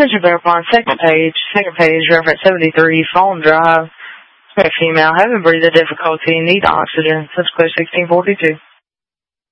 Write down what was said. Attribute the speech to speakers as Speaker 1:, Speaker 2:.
Speaker 1: Attention verify on second page, reference 73, Fallen Drive. Female, having breathing difficulty, need oxygen. Subscript 1642.